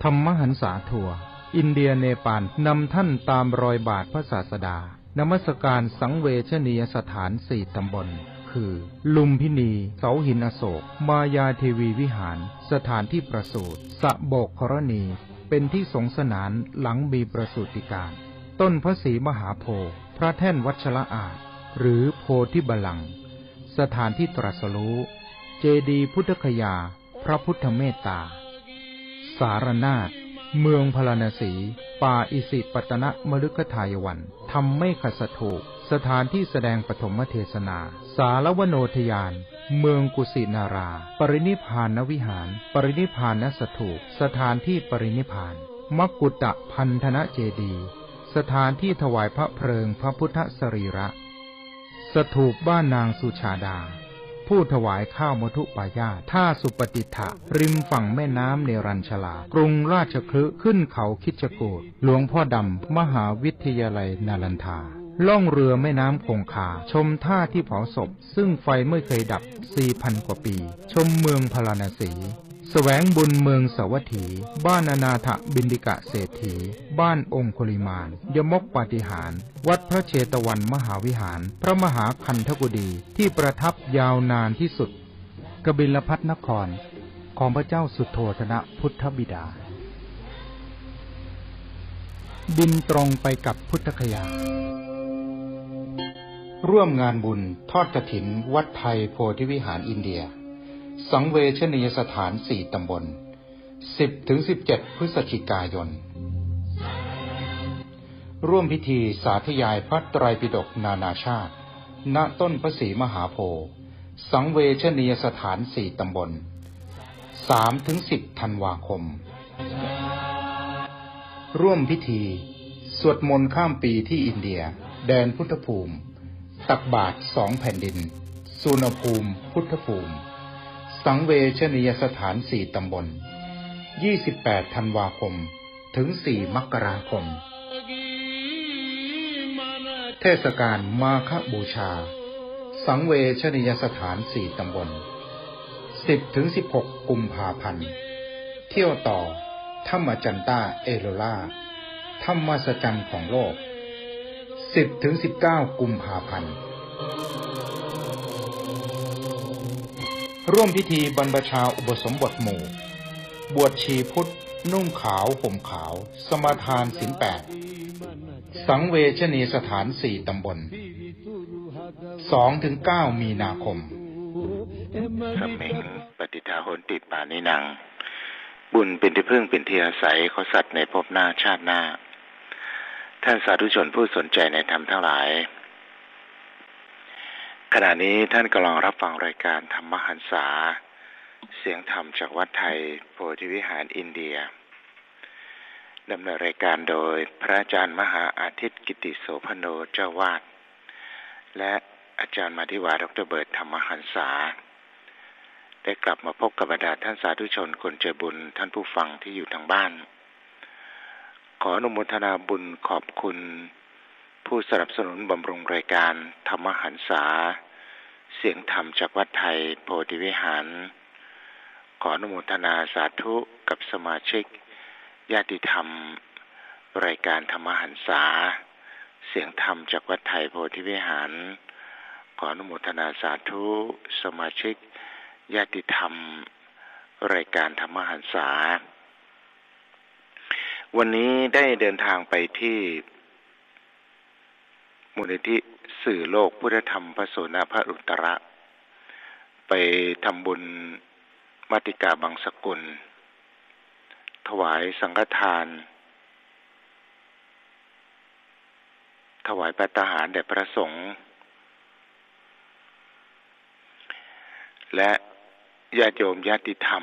ธรรมหันษาทัวร์อินเดียเนปาลนำท่านตามรอยบาทพระศาสดานมัสการสังเวชนียสถาน4 ตำบลคือลุมพินีเสาหินอโศกมายาเทวีวิหารสถานที่ประสูติสะโบกครณีเป็นที่สงสนานหลังมีประสูติการต้นพระศรีมหาโพธิ์พระแท่นวัชระอาจหรือโพธิบัลลังก์สถานที่ตรัสรู้เจดีย์พุทธคยาพระพุทธเมตตาสารนาถเมืองพาราณสีป่าอิสิปตนมฤคทายวันธรรมไม่ขัดสถูปสถานที่แสดงปฐมเทศนาสารวโนทยานเมืองกุสินาราปรินิพพานวิหารปรินิพพานสถูปสถานที่ปรินิพพานมกุฏพันธนเจดีย์สถานที่ถวายพระเพลิงพระพุทธสรีระสถูปบ้านนางสุชาดาผู้ถวายข้าวมทุปายาตท่าสุปฏิฐะริมฝั่งแม่น้ำเนรัญชลากรุงราชคฤห์ขึ้นเขาคิชกูฏหลวงพ่อดำมหาวิทยาลัยนาลันทาล่องเรือแม่น้ำคงคาชมท่าที่เผาศพซึ่งไฟไม่เคยดับ 4,000 กว่าปีชมเมืองพาราณสีแสวงบุญเมืองสวัสถีบ้านอนาถบิณฑิกะเศรษฐีบ้านองคุลิมานยมกปาฏิหาริย์วัดพระเชตวันมหาวิหารพระมหาคันธกุฎีที่ประทับยาวนานที่สุดกบิลพัสนครของพระเจ้าสุโธทนะพุทธบิดาบินตรงไปกับพุทธคยาร่วมงานบุญทอดกฐินวัดไทยโพธิวิหารอินเดียสังเวชนียสถาน4 ตำบล 10-17 พฤศจิกายนร่วมพิธีสาธยายพระไตรปิฎกนานาชาติณต้นพระศรีมหาโพธิ์สังเวชนียสถาน4 ตำบล 3-10 ธันวาคมร่วมพิธีสวดมนต์ข้ามปีที่อินเดียแดนพุทธภูมิตักบาตร2 แผ่นดินสุวรรณภูมิพุทธภูมิสังเวชนียสถาน4 ตำบล 28 ธันวาคมถึง 4 มกราคมเทศกาลมาฆบูชาสังเวชนียสถาน4 ตำบล 10-16 กุมภาพันธ์เที่ยวต่อธรรมจันตาเอโลล่าธรรมสัจจ์ของโลก 10-19 กุมภาพันธ์ร่วมพิธีบรรพชาอุปสมบทหมู่บวชชีพุทธนุ่งขาวห่มขาวสมาทานศีล 8สังเวชนียสถาน4 ตำบล 2-9 มีนาคมสัมเมงปฏิทาโหนติปานินังบุญเป็นที่พึ่งเป็นที่อาศัยของสัตว์ในภพหน้าชาติหน้าท่านสาธุชนผู้สนใจในธรรมทั้งหลายขณะนี้ท่านกำลังรับฟังรายการธรรมหันษาเสียงธรรมจากวัดไทยโพธิวิหารอินเดียดำเนินรายการโดยพระอาจารย์มหาอาทิตย์กิติโสพโนเจ้าวาดและอาจารย์มาธิวาดร.เบิร์ตธรรมหันษาได้กลับมาพบกับบรรดาท่านสาธุชนคนใจบุญท่านผู้ฟังที่อยู่ทางบ้านขออนุโมทนาบุญขอบคุณผู้สนับสนุนบำรุงรายการธรรมหันษาเสียงธรรมจากวัดไทยโพธิวิหารขออนุโมทนาสาธุกับสมาชิกญาติธรรมรายการธรรมหันษาเสียงธรรมจากวัดไทยโพธิวิหารขออนุโมทนาสาธุสมาชิกญาติธรรมรายการธรรมหันษาวันนี้ได้เดินทางไปที่มูลนิธิสื่อโลกพุทธธรรมพระโสนพรุตระไปทำบุญมัตติกาบังสกุลถวายสังฆทานถวายภัตตาหารแด่พระสงฆ์และญาติโยมญาติธรรม